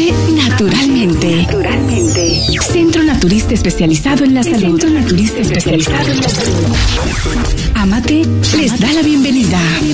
Amate naturalmente. Centro Naturista especializado en la salud. Amate les da la bienvenida.